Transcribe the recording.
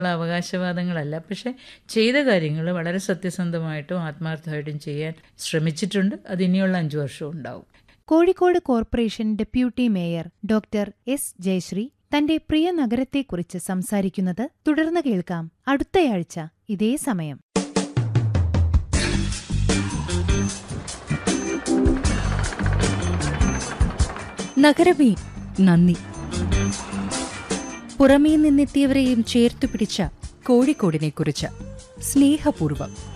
അവകാശവാദങ്ങളല്ല, പക്ഷെ ചെയ്ത കാര്യങ്ങൾ വളരെ സത്യസന്ധമായിട്ടും ആത്മാർത്ഥമായിട്ടും ചെയ്യാൻ ശ്രമിച്ചിട്ടുണ്ട്. അത് ഇനിയുള്ള 5 വർഷവും ഉണ്ടാവും. Kozhikode corporation deputy mayor doctor S Jayashree തന്റെ പ്രിയ നഗരത്തെക്കുറിച്ച് സംസാരിക്കുന്നത് തുടർന്ന് കേൾക്കാം അടുത്തയാഴ്ച ഇതേ സമയം. നഗരമേ നന്ദി. പുറമേ നിന്നെത്തിയവരെയും ചേർത്തുപിടിച്ച കോഴിക്കോടിനെക്കുറിച്ച് സ്നേഹപൂർവം.